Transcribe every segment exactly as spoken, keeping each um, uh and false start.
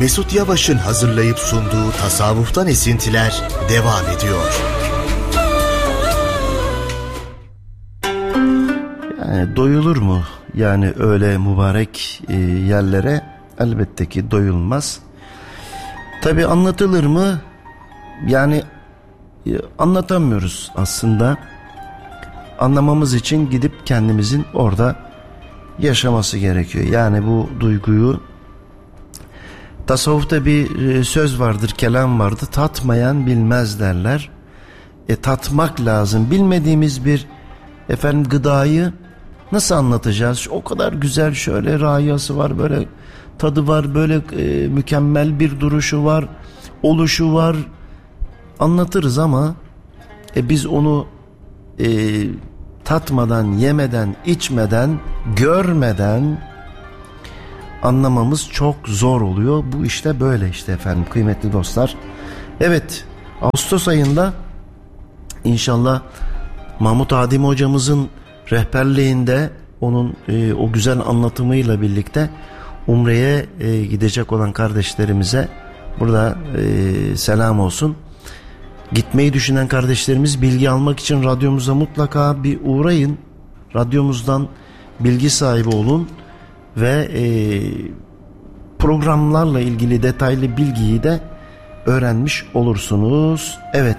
Mesut Yavaş'ın hazırlayıp sunduğu Tasavvuftan Esintiler devam ediyor. Yani doyulur mu? Yani öyle mübarek e, yerlere elbette ki doyulmaz. Tabii anlatılır mı? Yani e, anlatamıyoruz aslında. Anlamamız için gidip kendimizin orada yaşaması gerekiyor. Yani bu duyguyu, tasavvufta bir e, söz vardır, kelam vardır. Tatmayan bilmez derler. E, tatmak lazım. Bilmediğimiz bir efendim gıdayı nasıl anlatacağız? O kadar güzel, şöyle rayası var, böyle tadı var, böyle e, mükemmel bir duruşu var, oluşu var. Anlatırız ama e, biz onu e, tatmadan, yemeden, içmeden, görmeden anlamamız çok zor oluyor. Bu işte böyle işte efendim kıymetli dostlar. Evet, Ağustos ayında inşallah Mahmut Adem hocamızın rehberliğinde, onun e, o güzel anlatımıyla birlikte Umre'ye e, gidecek olan kardeşlerimize burada e, selam olsun. Gitmeyi düşünen kardeşlerimiz bilgi almak için radyomuza mutlaka bir uğrayın. Radyomuzdan bilgi sahibi olun ve e, programlarla ilgili detaylı bilgiyi de öğrenmiş olursunuz. Evet.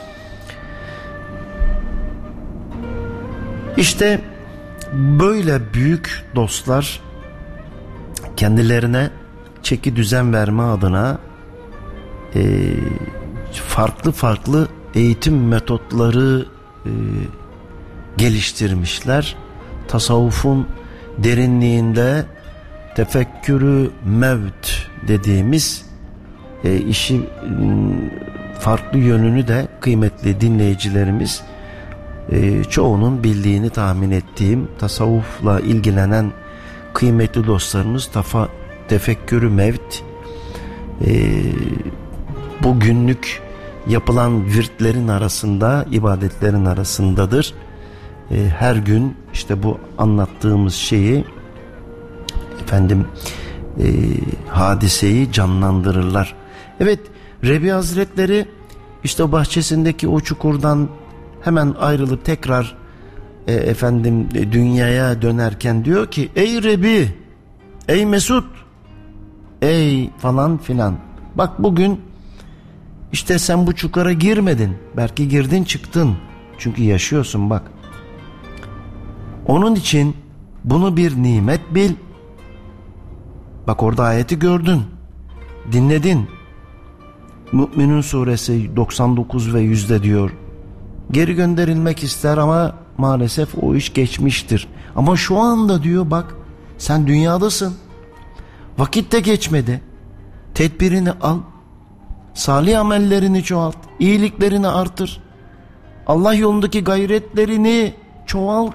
İşte böyle büyük dostlar kendilerine çeki düzen verme adına e, farklı farklı eğitim metotları e, geliştirmişler. Tasavvufun derinliğinde tefekkürü mevt dediğimiz e, işi farklı yönünü de kıymetli dinleyicilerimiz e, çoğunun bildiğini tahmin ettiğim, tasavvufla ilgilenen kıymetli dostlarımız tafa, tefekkürü mevt e, bu günlük yapılan virtlerin arasında, ibadetlerin arasındadır. E, her gün işte bu anlattığımız şeyi efendim e, hadiseyi canlandırırlar. Evet, Rebi Hazretleri işte bahçesindeki o çukurdan hemen ayrılıp tekrar e, efendim e, dünyaya dönerken diyor ki, ey Rebi, ey Mesut, ey falan filan, bak bugün işte sen bu çukura girmedin, belki girdin çıktın, çünkü yaşıyorsun bak. Onun için bunu bir nimet bil. Bak orada ayeti gördün, dinledin. Mü'minun suresi doksan dokuz ve yüzde diyor. Geri gönderilmek ister ama maalesef o iş geçmiştir. Ama şu anda diyor bak, sen dünyadasın. Vakit de geçmedi. Tedbirini al. Salih amellerini çoğalt. İyiliklerini artır. Allah yolundaki gayretlerini çoğalt.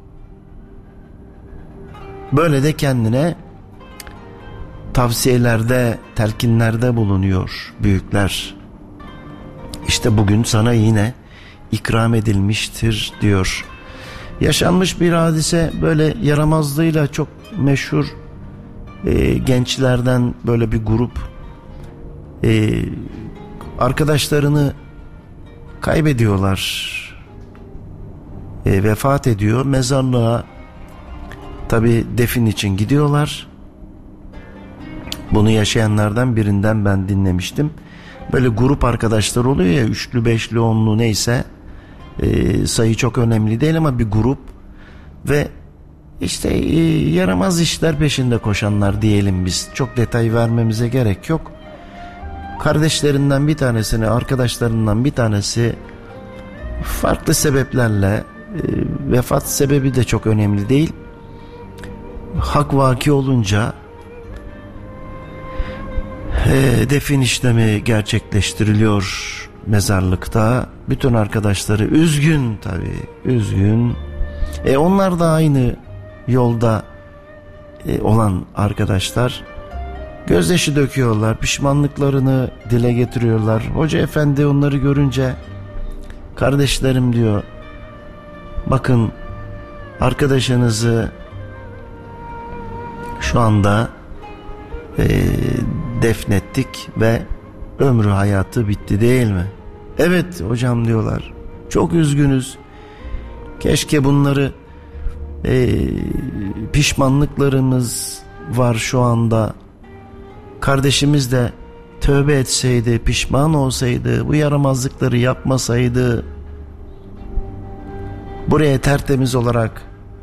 Böyle de kendine tavsiyelerde, telkinlerde bulunuyor büyükler. İşte bugün sana yine ikram edilmiştir diyor. Yaşanmış bir hadise, böyle yaramazlığıyla çok meşhur e, gençlerden böyle bir grup e, arkadaşlarını kaybediyorlar. E, vefat ediyor. Mezarlığa tabi defin için gidiyorlar. Bunu yaşayanlardan birinden ben dinlemiştim. Böyle grup arkadaşlar oluyor ya, üçlü, beşli, onlu neyse, e, sayı çok önemli değil ama bir grup ve işte e, yaramaz işler peşinde koşanlar diyelim biz. Çok detay vermemize gerek yok. Kardeşlerinden bir tanesini, arkadaşlarından bir tanesi farklı sebeplerle, e, vefat sebebi de çok önemli değil, hak vaki olunca e, defin işlemi gerçekleştiriliyor mezarlıkta. Bütün arkadaşları üzgün tabii, üzgün. E, onlar da aynı yolda e, olan arkadaşlar. Gözyaşı döküyorlar, pişmanlıklarını dile getiriyorlar. Hoca efendi onları görünce, kardeşlerim diyor, bakın arkadaşınızı şu anda e, defnettik ve ömrü hayatı bitti değil mi? Evet hocam diyorlar. Çok üzgünüz. Keşke bunları e, pişmanlıklarımız var şu anda. Kardeşimiz de tövbe etseydi, pişman olsaydı, bu yaramazlıkları yapmasaydı, buraya tertemiz olarak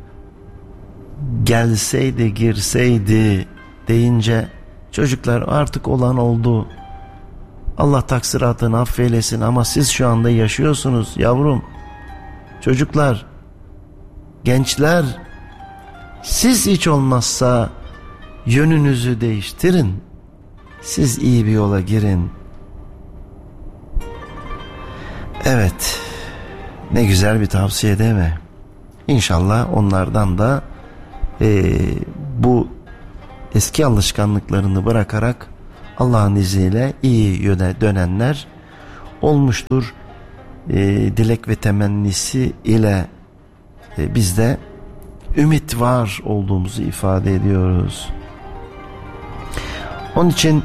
gelseydi, girseydi deyince çocuklar artık olan oldu. Allah taksiratını affeylesin ama siz şu anda yaşıyorsunuz yavrum. Çocuklar, gençler, siz hiç olmazsa yönünüzü değiştirin. Siz iyi bir yola girin. Evet, ne güzel bir tavsiye değil mi? İnşallah onlardan da e, bu eski alışkanlıklarını bırakarak Allah'ın izniyle iyi yöne dönenler olmuştur. E, dilek ve temennisi ile e, biz de ümit var olduğumuzu ifade ediyoruz. Onun için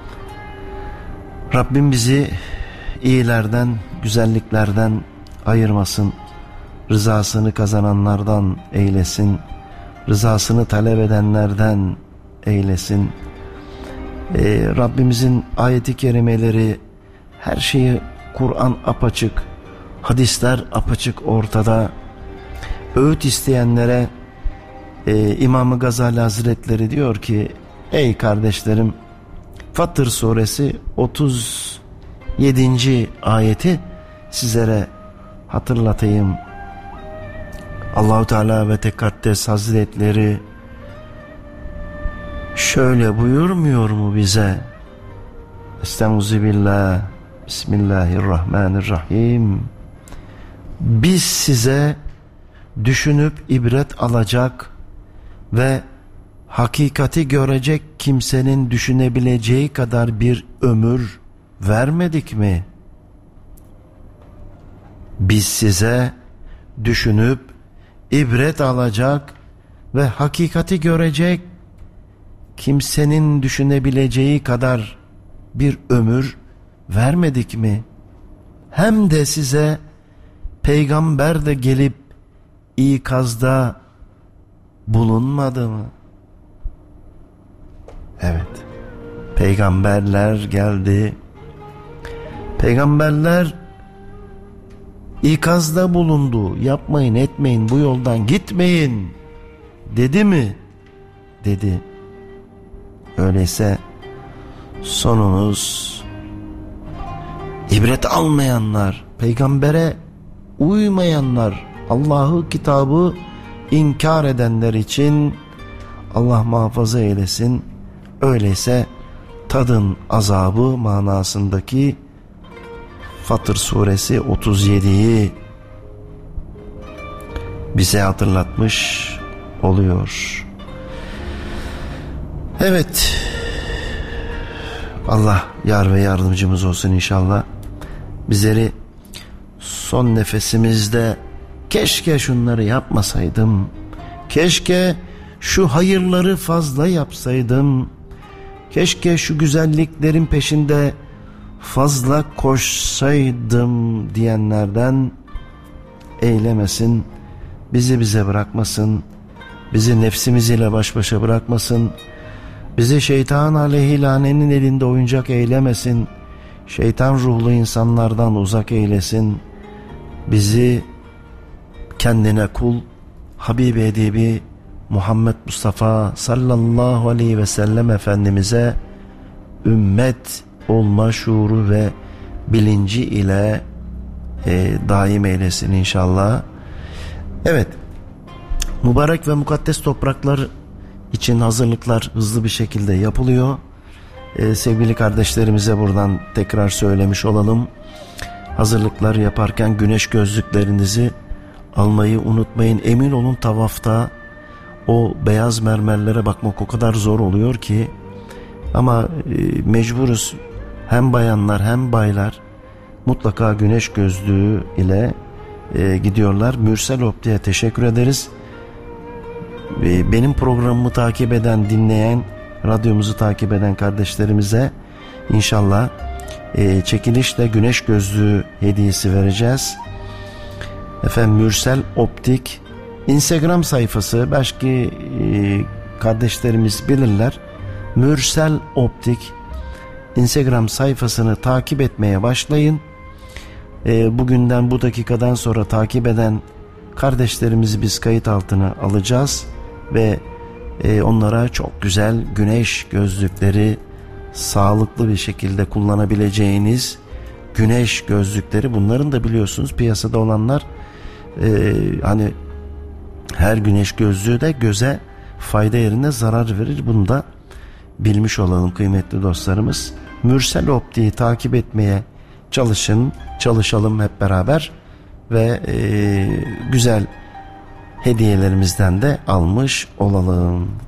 Rabbim bizi iyilerden, güzelliklerden ayırmasın, rızasını kazananlardan eylesin, rızasını talep edenlerden eylesin. Ee, Rabbimizin ayeti kerimeleri, her şeyi Kur'an apaçık, hadisler apaçık ortada. Öğüt isteyenlere e, İmam-ı Gazali Hazretleri diyor ki, ey kardeşlerim, Fatır suresi otuz yedinci ayeti sizlere hatırlatayım. Allahu Teala ve Tekaddes Hazretleri şöyle buyurmuyor mu bize? Estağfirullah. Bismillahirrahmanirrahim. Biz size düşünüp ibret alacak ve hakikati görecek kimsenin düşünebileceği kadar bir ömür vermedik mi? Biz size düşünüp ibret alacak ve hakikati görecek kimsenin düşünebileceği kadar bir ömür vermedik mi? Hem de size peygamber de gelip ikazda bulunmadı mı? Evet, peygamberler geldi. Peygamberler ikazda bulundu. Yapmayın, etmeyin, bu yoldan gitmeyin dedi mi? Dedi. Öyleyse sonunuz ibret almayanlar, peygambere uymayanlar, Allah'ı, kitabı inkar edenler için Allah muhafaza eylesin. Öyleyse tadın azabı manasındaki Fatır suresi otuz yediyi bize hatırlatmış oluyor. Evet, Allah yar ve yardımcımız olsun inşallah. Bizleri son nefesimizde keşke şunları yapmasaydım, keşke şu hayırları fazla yapsaydım, keşke şu güzelliklerin peşinde fazla koşsaydım diyenlerden eylemesin, bizi bize bırakmasın, bizi nefsimiz ile baş başa bırakmasın, bizi şeytan aleyhilanenin elinde oyuncak eylemesin, şeytan ruhlu insanlardan uzak eylesin, bizi kendine kul, Habibi Edibi Muhammed Mustafa sallallahu aleyhi ve sellem Efendimiz'e ümmet olma şuuru ve bilinci ile e, daim eylesin inşallah. Evet, mübarek ve mukaddes topraklar için hazırlıklar hızlı bir şekilde yapılıyor. Ee, sevgili kardeşlerimize buradan tekrar söylemiş olalım. Hazırlıklar yaparken güneş gözlüklerinizi almayı unutmayın. Emin olun, tavafta o beyaz mermerlere bakmak o kadar zor oluyor ki, ama e, mecburuz. Hem bayanlar hem baylar mutlaka güneş gözlüğü ile e, gidiyorlar. Mürsel Optik'e teşekkür ederiz. Benim programımı takip eden, dinleyen radyomuzu takip eden kardeşlerimize inşallah e, çekilişle güneş gözlüğü hediyesi vereceğiz. Efendim Mürsel Optik Instagram sayfası, başka e, kardeşlerimiz bilirler. Mürsel Optik Instagram sayfasını takip etmeye başlayın. E, bugünden, bu dakikadan sonra takip eden kardeşlerimizi biz kayıt altına alacağız ve e, onlara çok güzel güneş gözlükleri, sağlıklı bir şekilde kullanabileceğiniz güneş gözlükleri, bunların da biliyorsunuz piyasada olanlar e, hani her güneş gözlüğü de göze fayda yerine zarar verir. Bunu da bilmiş olalım kıymetli dostlarımız. Mürsel Optik'i takip etmeye çalışın, çalışalım hep beraber ve e, güzel hediyelerimizden de almış olalım.